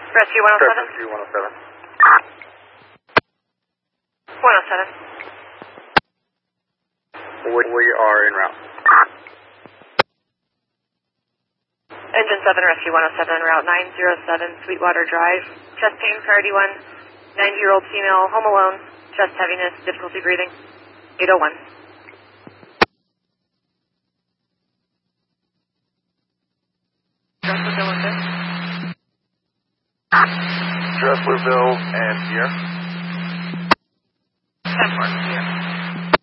Rescue 107. Rescue 107. 107. We are en route. Engine 7, Rescue 107, Route 907, Sweetwater Drive. Chest pain, priority 1. 90-year-old female, home alone. Chest heaviness, difficulty breathing. 801. Dresslerville and here. 10 here.